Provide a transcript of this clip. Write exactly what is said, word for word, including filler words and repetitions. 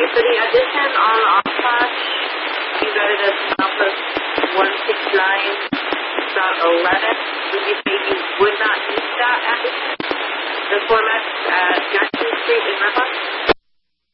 For the addition on Oshkosh, you go to the Southwest one sixty-nine dot eleven. Would you say you would not need that addition? The format at Jackson Street in River?